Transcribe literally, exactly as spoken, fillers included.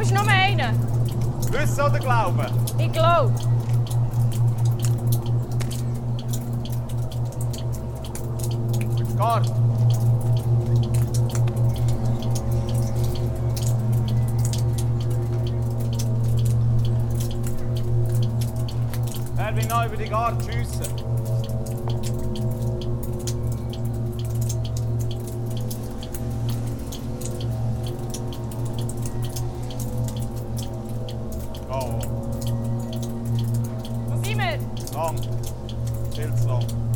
ist nur einer. Wissen oder glauben? Ich glaube. Mit Karte. Wer will noch über die Karte schiessen? Wo sind wir? Lang. Viel zu lang.